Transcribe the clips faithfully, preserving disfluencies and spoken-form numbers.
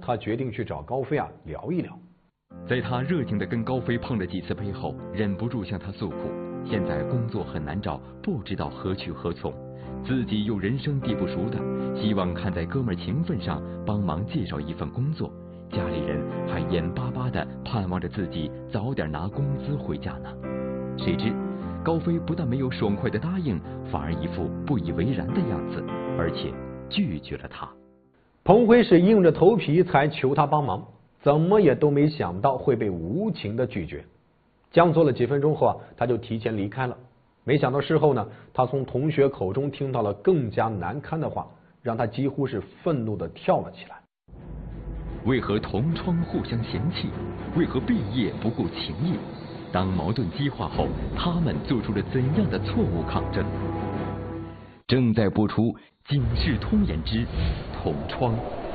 他决定去找高飞啊聊一聊。 在他热情地跟高飞碰了几次杯后，忍不住向他诉苦，现在工作很难找，不知道何去何从，自己又人生地不熟的，希望看在哥们情分上帮忙介绍一份工作，家里人还眼巴巴地盼望着自己早点拿工资回家呢。谁知高飞不但没有爽快地答应，反而一副不以为然的样子，而且拒绝了他。 彭辉是硬着头皮才求他帮忙，怎么也都没想到会被无情的拒绝。僵坐了几分钟后啊，他就提前离开了。没想到事后呢，他从同学口中听到了更加难堪的话，让他几乎是愤怒地跳了起来。 为何同窗互相嫌弃？为何毕业不顾情谊？当矛盾激化后，他们做出了怎样的错误抗争？正在播出《警世通言之同窗》。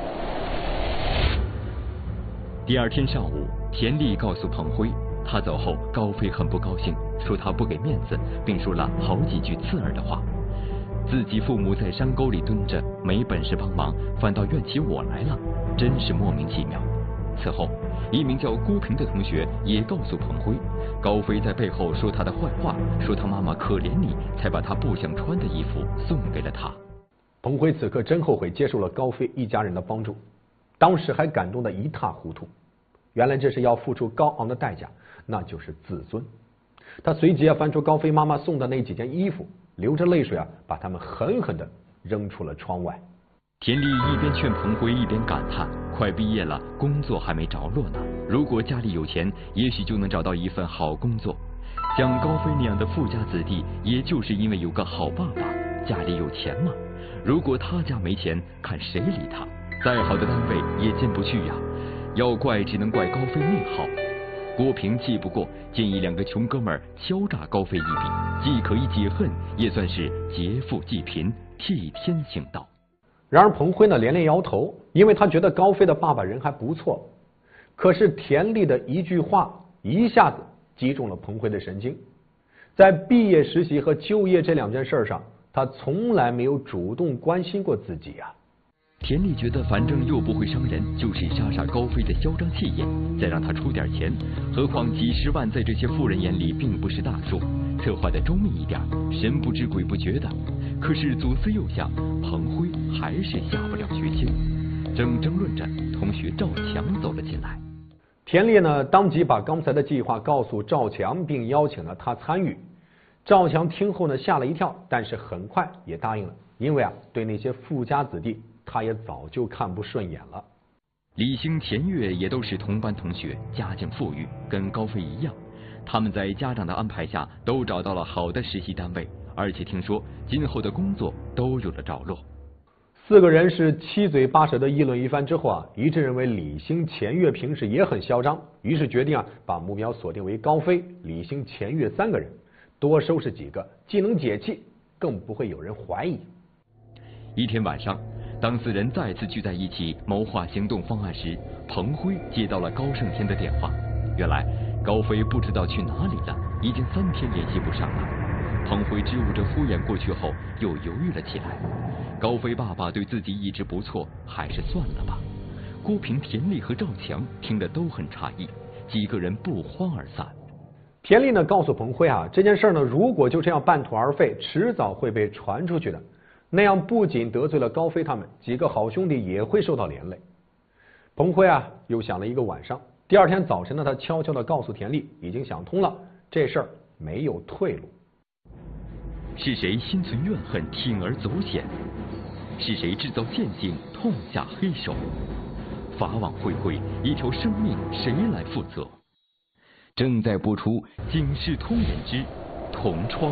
第二天上午，田丽告诉彭辉，他走后，高飞很不高兴，说他不给面子，并说了好几句刺耳的话。自己父母在山沟里蹲着，没本事帮忙，反倒怨起我来了，真是莫名其妙。此后，一名叫孤平的同学也告诉彭辉，高飞在背后说他的坏话，说他妈妈可怜你，才把他不想穿的衣服送给了他。 彭辉此刻真后悔接受了高飞一家人的帮助，当时还感动得一塌糊涂。原来这是要付出高昂的代价，那就是自尊。他随即啊翻出高飞妈妈送的那几件衣服，流着泪水啊把它们狠狠地扔出了窗外。 田丽一边劝彭辉，一边感叹：快毕业了，工作还没着落呢。如果家里有钱，也许就能找到一份好工作。像高飞那样的富家子弟，也就是因为有个好爸爸，家里有钱嘛。如果他家没钱，看谁理他？再好的单位也进不去呀。要怪只能怪高飞命好。郭平气不过，建议两个穷哥们儿敲诈高飞一笔，既可以解恨，也算是劫富济贫，替天行道。 然而彭辉呢连连摇头，因为他觉得高飞的爸爸人还不错。可是田丽的一句话一下子击中了彭辉的神经。在毕业实习和就业这两件事上，他从来没有主动关心过自己啊。 田丽觉得反正又不会伤人，就是杀杀高飞的嚣张气焰，再让他出点钱，何况几十万在这些富人眼里并不是大数，策划的周密一点，神不知鬼不觉的。可是左思右想，彭辉还是下不了决心。正争论着，同学赵强走了进来。 田丽呢当即把刚才的计划告诉赵强，并邀请了他参与。赵强听后呢吓了一跳，但是很快也答应了，因为啊对那些富家子弟他也早就看不顺眼了。 李星、田月也都是同班同学，家境富裕，跟高飞一样。他们在家长的安排下都找到了好的实习单位，而且听说今后的工作都有了着落。 四个人是七嘴八舌的议论一番之后啊，一致认为李星、钱月平时也很嚣张，于是决定啊把目标锁定为高飞、李星、钱月三个人，多收拾几个，既能解气，更不会有人怀疑。 一天晚上，当四人再次聚在一起谋划行动方案时，彭辉接到了高胜天的电话。原来高飞不知道去哪里了，已经三天联系不上了。彭辉支吾着敷衍过去后，又犹豫了起来。高飞爸爸对自己一直不错，还是算了吧。郭平、田丽和赵强听得都很诧异，几个人不欢而散。 田丽呢告诉彭辉啊，这件事呢如果就这样半途而废，迟早会被传出去的。那样不仅得罪了高飞他们，几个好兄弟也会受到连累。彭辉啊又想了一个晚上，第二天早晨呢，他悄悄地告诉田丽，已经想通了，这事儿没有退路。 是谁心存怨恨，铤而走险？是谁制造陷阱，痛下黑手？法网恢恢，一条生命谁来负责？正在播出《警世通言之同窗》。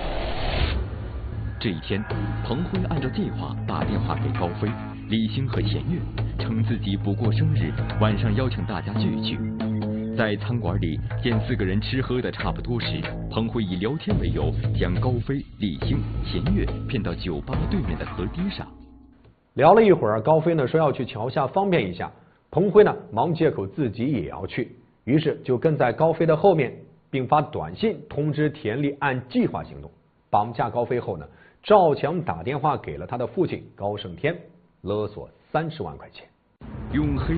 这一天，彭辉按照计划打电话给高飞、李星和钱月，称自己不过生日，晚上邀请大家聚一聚。在餐馆里见四个人吃喝的差不多时，彭辉以聊天为由，将高飞、李星、钱月骗到酒吧对面的河堤上。 聊了一会儿，高飞呢说要去桥下方便一下，彭辉呢忙借口自己也要去，于是就跟在高飞的后面，并发短信通知田丽按计划行动。绑架高飞后呢，赵强打电话给了他的父亲高胜天，勒索三十万块钱。 用黑